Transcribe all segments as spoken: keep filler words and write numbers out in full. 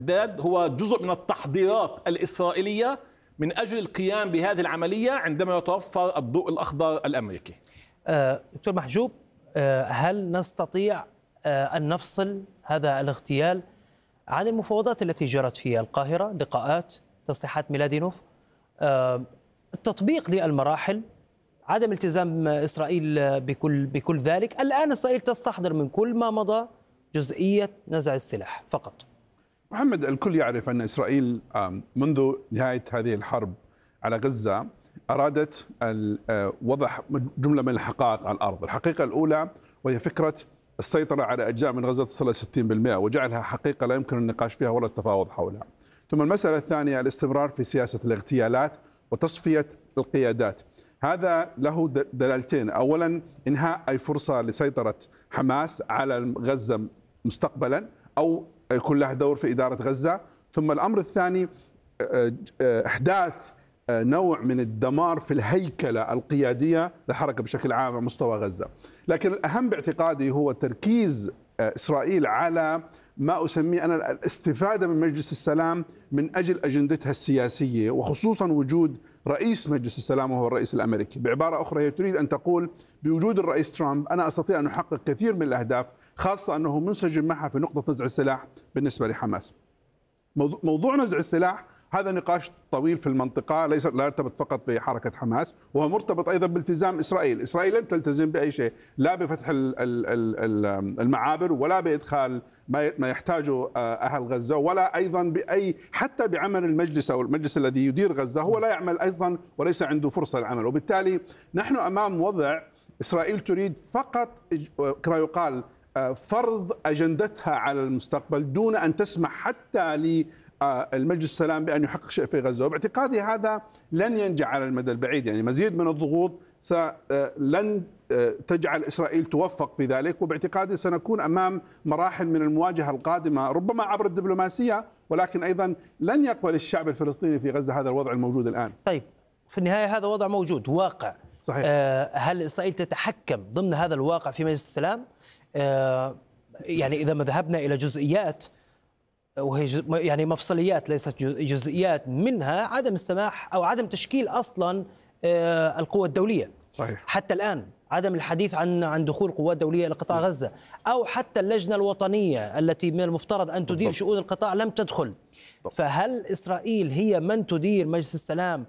الاستعداد هو جزء من التحضيرات الإسرائيلية من أجل القيام بهذه العملية عندما يتوفر الضوء الأخضر الأمريكي. آه دكتور محجوب، آه هل نستطيع آه أن نفصل هذا الاغتيال عن المفاوضات التي جرت في القاهرة، لقاءات، تصريحات ميلادينوف، آه التطبيق للمراحل، عدم التزام إسرائيل بكل بكل ذلك؟ الآن إسرائيل تستحضر من كل ما مضى جزئية نزع السلاح فقط. محمد، الكل يعرف أن إسرائيل منذ نهاية هذه الحرب على غزة أرادت وضع جملة من الحقائق على الأرض. الحقيقة الأولى وهي فكرة السيطرة على أجزاء من غزة تصل إلى ستين بالمئة وجعلها حقيقة لا يمكن النقاش فيها ولا التفاوض حولها. ثم المسألة الثانية الاستمرار في سياسة الاغتيالات وتصفية القيادات. هذا له دلالتين: أولا إنهاء أي فرصة لسيطرة حماس على غزة مستقبلا أو يكون له دور في إدارة غزة. ثم الأمر الثاني إحداث نوع من الدمار في الهيكلة القيادية للحركة بشكل عام على مستوى غزة. لكن الأهم باعتقادي هو تركيز إسرائيل على ما أسميه أنا الاستفادة من مجلس السلام من أجل أجندتها السياسية، وخصوصا وجود رئيس مجلس السلام وهو الرئيس الأمريكي. بعبارة أخرى هي تريد أن تقول بوجود الرئيس ترامب أنا أستطيع أن أحقق كثير من الأهداف، خاصة أنه منسجم معها في نقطة نزع السلاح بالنسبة لحماس. موضوع نزع السلاح هذا نقاش طويل في المنطقة، ليس لا يرتبط فقط بحركة حماس، وهو مرتبط أيضا بالتزام إسرائيل. إسرائيل لن تلتزم بأي شيء، لا بفتح المعابر ولا بإدخال ما يحتاجه أهل غزة، ولا أيضا بأي حتى بعمل المجلس أو المجلس الذي يدير غزة هو لا يعمل أيضا وليس عنده فرصة للعمل. وبالتالي نحن أمام وضع إسرائيل تريد فقط كما يقال فرض أجندتها على المستقبل دون أن تسمح حتى ل المجلس السلام بأن يحقق شيء في غزة. وباعتقادي هذا لن ينجح على المدى البعيد، يعني مزيد من الضغوط لن تجعل إسرائيل توفق في ذلك. وباعتقادي سنكون أمام مراحل من المواجهة القادمة ربما عبر الدبلوماسية، ولكن أيضا لن يقبل الشعب الفلسطيني في غزة هذا الوضع الموجود الآن. طيب في النهاية هذا وضع موجود واقع صحيح. هل إسرائيل تتحكم ضمن هذا الواقع في مجلس السلام؟ يعني إذا ما ذهبنا إلى جزئيات وهي يعني مفصليات ليست جزئيات، منها عدم السماح أو عدم تشكيل أصلا القوى الدولية. صحيح. حتى الآن عدم الحديث عن عن دخول قوات دولية إلى قطاع غزة، أو حتى اللجنة الوطنية التي من المفترض أن تدير بالضبط شؤون القطاع لم تدخل. بالضبط. فهل إسرائيل هي من تدير مجلس السلام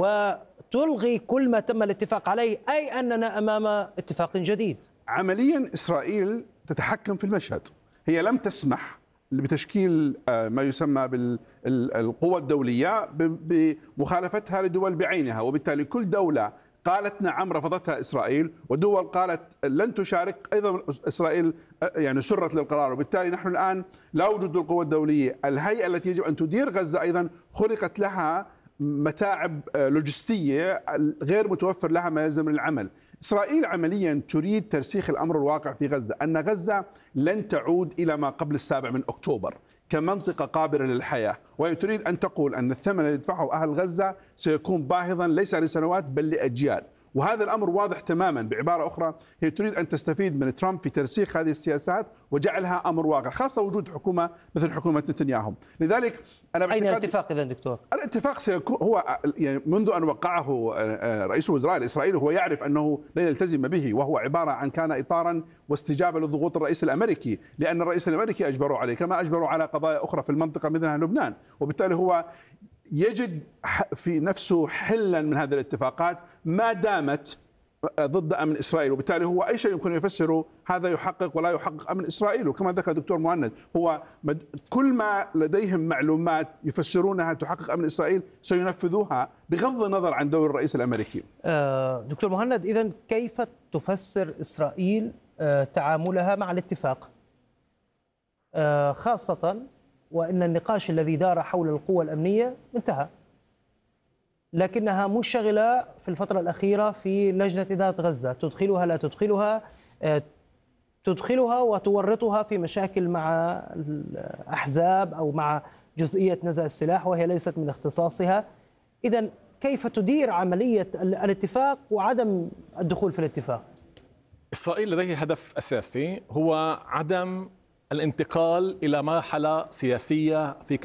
وتلغي كل ما تم الاتفاق عليه، أي أننا أمام اتفاق جديد؟ عمليا إسرائيل تتحكم في المشهد، هي لم تسمح بتشكيل ما يسمى بالقوى الدولية بمخالفتها لدول بعينها، وبالتالي كل دولة قالت نعم رفضتها إسرائيل، ودول قالت لن تشارك أيضا إسرائيل يعني سرت للقرار. وبالتالي نحن الآن لا وجود للقوى الدولية. الهيئة التي يجب أن تدير غزة أيضا خلقت لها متاعب لوجستية غير متوفر لها ما يلزم من العمل. إسرائيل عمليا تريد ترسيخ الأمر الواقع في غزة أن غزة لن تعود إلى ما قبل السابع من أكتوبر كمنطقة قابلة للحياة، وهي تريد أن تقول أن الثمن الذي يدفعه أهل غزة سيكون باهظا ليس لسنوات بل لأجيال. وهذا الأمر واضح تماما. بعبارة أخرى هي تريد أن تستفيد من ترامب في ترسيخ هذه السياسات وجعلها أمر واقع، خاصة وجود حكومة مثل حكومة نتنياهو. لذلك أنا أين الاتفاق إذا دكتور؟ الاتفاق سيكون هو يعني منذ أن وقعه رئيس الوزراء الإسرائيلي هو يعرف أنه لن يلتزم به، وهو عبارة عن كان إطارا واستجابة لضغوط الرئيس الأمريكي، لأن الرئيس الأمريكي أجبروا عليه كما أجبروا على قضايا أخرى في المنطقة مثلها لبنان. وبالتالي هو يجد في نفسه حلا من هذه الاتفاقات ما دامت ضد أمن إسرائيل. وبالتالي هو أي شيء يمكن يفسره هذا يحقق ولا يحقق أمن إسرائيل. وكما ذكر الدكتور مهند هو كل ما لديهم معلومات يفسرونها تحقق أمن إسرائيل سينفذوها بغض النظر عن دور الرئيس الأمريكي. دكتور مهند، إذن كيف تفسر إسرائيل تعاملها مع الاتفاق، خاصة وأن النقاش الذي دار حول القوى الأمنية انتهى، لكنها منشغلة في الفترة الأخيرة في لجنة إدارة غزة، تدخلها لا تدخلها، تدخلها وتورطها في مشاكل مع الأحزاب أو مع جزئية نزع السلاح وهي ليست من اختصاصها. إذن كيف تدير عملية الاتفاق وعدم الدخول في الاتفاق؟ إسرائيل لديه هدف أساسي هو عدم الانتقال إلى مرحلة سياسية في